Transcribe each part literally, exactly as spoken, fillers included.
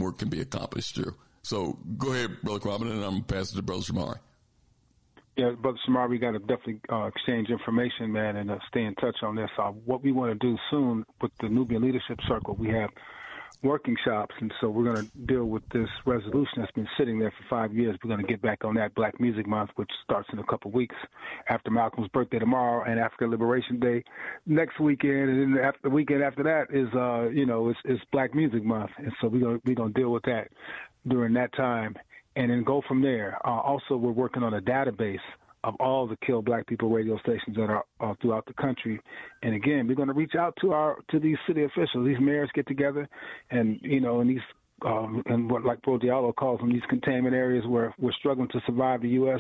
work can be accomplished too. So go ahead, Brother Quabbin, and I'm going to pass it to Brother Shamari. Yeah, Brother Shamari, we got to definitely uh, exchange information, man, and uh, stay in touch on this. Uh, what we want to do soon with the Nubian Leadership Circle, we have working shops, and so we're going to deal with this resolution that's been sitting there for five years. We're going to get back on that Black Music Month, which starts in a couple of weeks after Malcolm's birthday tomorrow and after Liberation Day next weekend, and then the, after, the weekend after that is, uh, you know, it's, it's Black Music Month, and so we're going we're going to deal with that during that time, and then go from there. Uh, also, we're working on a database of all the Kill Black People radio stations that are uh, throughout the country. And again, we're going to reach out to our to these city officials. These mayors get together, and you know, in these um, and what like Bro Diallo calls them, these containment areas where we're struggling to survive the U S.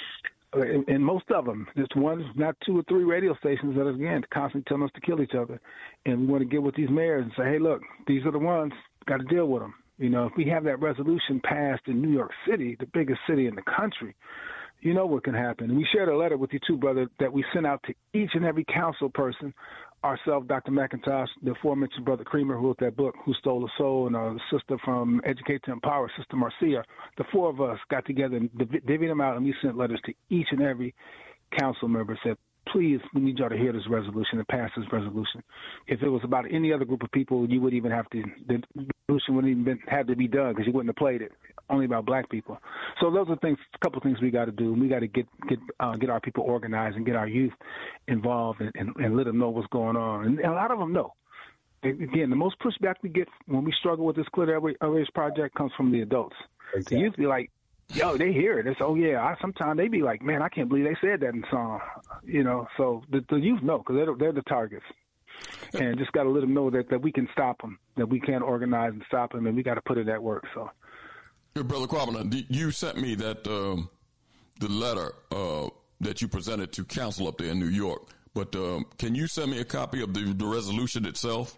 And most of them, there's one, not two or three radio stations that are, again, constantly telling us to kill each other. And we want to get with these mayors and say, hey, look, these are the ones, got to deal with them. You know, if we have that resolution passed in New York City, the biggest city in the country, you know what can happen. And we shared a letter with you, too, brother, that we sent out to each and every council person, ourselves, Doctor McIntosh, the aforementioned Brother Creamer, who wrote that book, Who Stole the Soul, and our sister from Educate to Empower, Sister Marcia. The four of us got together and div- divvied them out, and we sent letters to each and every council member, said, please, we need y'all to hear this resolution and pass this resolution. If it was about any other group of people, you wouldn't even have to, the resolution wouldn't even been, have to be done because you wouldn't have played it. Only about black people. So those are things, a couple of things we got to do. We got to get get uh, get our people organized and get our youth involved and, and, and let them know what's going on. And, and a lot of them know. Again, the most pushback we get when we struggle with this Clear Airways project comes from the adults. Exactly. The youth be like, yo, they hear it. It's, oh, yeah. I, sometimes they be like, man, I can't believe they said that in the song. You know, so the, the youth know because they're, they're the targets. And just got to let them know that, that we can stop them, that we can organize and stop them, and we got to put it at work. So, hey, Brother Quabbin, you sent me that um, the letter uh, that you presented to council up there in New York. But um, can you send me a copy of the, the resolution itself?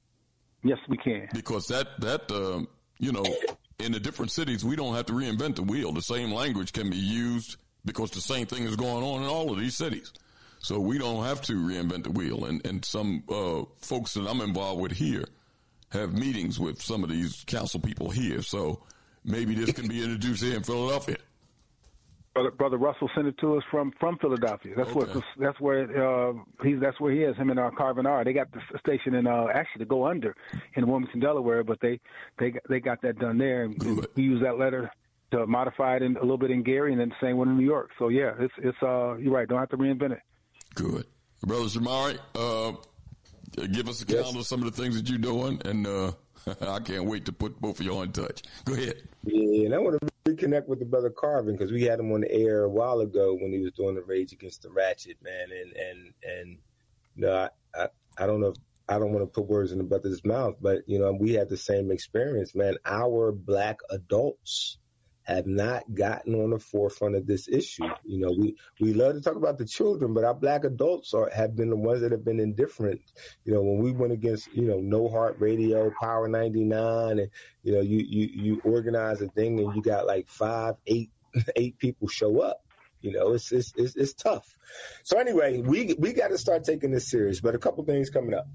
Yes, we can. Because that, that um, you know, in the different cities, we don't have to reinvent the wheel. The same language can be used because the same thing is going on in all of these cities. So we don't have to reinvent the wheel. And, and some uh, folks that I'm involved with here have meetings with some of these council people here. So maybe this can be introduced here in Philadelphia. Brother, Brother Russell sent it to us from, from Philadelphia. That's okay. what that's where uh, he's that's where he is. Him and uh, Carvin R. They got the station in uh, actually to go under in Wilmington, Delaware, but they they they got that done there. And we use that letter to modify it in, a little bit in Gary, and then the same one in New York. So yeah, it's it's uh you're right. Don't have to reinvent it. Good, Brother Shamari. Uh, give us a count yes. of some of the things that you're doing, and uh, I can't wait to put both of y'all in touch. Go ahead. Yeah, and I want to reconnect with the brother Carvin because we had him on the air a while ago when he was doing the Rage Against the Ratchet, man. And and and you know, I I, I don't know. If, I don't want to put words in the brother's mouth, but you know, we had the same experience, man. Our black adults have not gotten on the forefront of this issue. You know, we, we love to talk about the children, but our black adults are, have been the ones that have been indifferent. You know, when we went against, you know, No Heart Radio, Power ninety-nine, and, you know, you, you, you organize a thing and you got like five, eight, eight people show up. You know, it's, it's, it's, it's tough. So anyway, we, we got to start taking this serious, but a couple things coming up.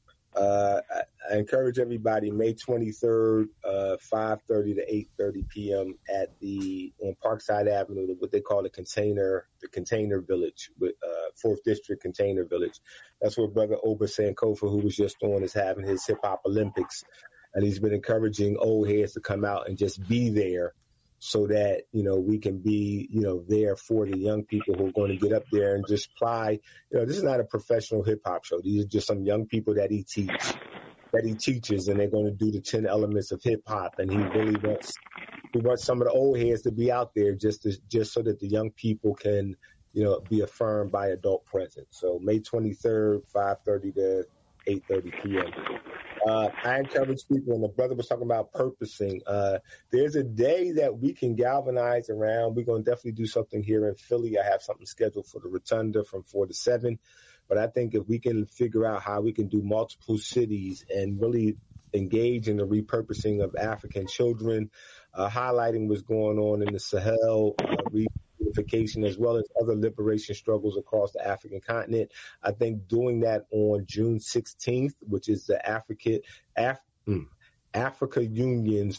Uh, I, I encourage everybody May twenty-third, uh, five thirty to eight thirty p.m. at the, on Parkside Avenue, what they call the container, the container village with, uh, fourth District Container Village. That's where Brother Oba Sankofa, who was just on, is having his hip hop Olympics. And he's been encouraging old heads to come out and just be there so that, you know, we can be, you know, there for the young people who are going to get up there and just apply. You know, this is not a professional hip hop show. These are just some young people that he teach, that he teaches, and they're going to do the ten elements of hip hop. And he really wants, he wants some of the old heads to be out there just to, just so that the young people can, you know, be affirmed by adult presence. So May twenty-third, five thirty to eight thirty p.m. Uh, I encourage people, and the brother was talking about purposing. Uh, there's a day that we can galvanize around. We're going to definitely do something here in Philly. I have something scheduled for the Rotunda from four to seven. But I think if we can figure out how we can do multiple cities and really engage in the repurposing of African children, uh, highlighting what's going on in the Sahel, uh, reunification, as well as other liberation struggles across the African continent. I think doing that on June sixteenth, which is the Africa, Af- Africa Union's